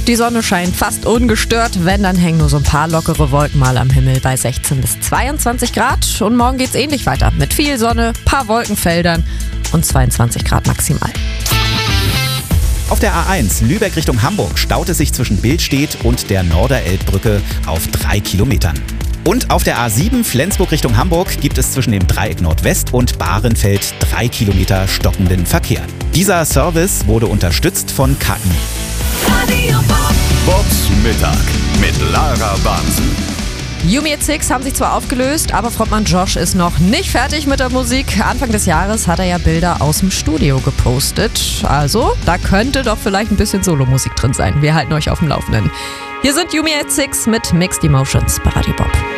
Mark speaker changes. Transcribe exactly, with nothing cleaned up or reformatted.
Speaker 1: Die Sonne scheint fast ungestört, wenn, dann hängen nur so ein paar lockere Wolken mal am Himmel bei sechzehn bis zweiundzwanzig Grad. Und morgen geht's ähnlich weiter mit viel Sonne, paar Wolkenfeldern und zweiundzwanzig Grad maximal.
Speaker 2: Auf der A eins Lübeck Richtung Hamburg staut es sich zwischen Billstedt und der Norderelbbrücke auf drei Kilometern. Und auf der A sieben Flensburg Richtung Hamburg gibt es zwischen dem Dreieck Nordwest und Bahrenfeld drei Kilometer stockenden Verkehr. Dieser Service wurde unterstützt von K I.
Speaker 3: Bobs Mittag mit Lara Bansen.
Speaker 1: Yumi at Six haben sich zwar aufgelöst, aber Frontmann Josh ist noch nicht fertig mit der Musik. Anfang des Jahres hat er ja Bilder aus dem Studio gepostet. Also, da könnte doch vielleicht ein bisschen Solomusik drin sein. Wir halten euch auf dem Laufenden. Hier sind Yumi at Six mit Mixed Emotions bei Radio Bob.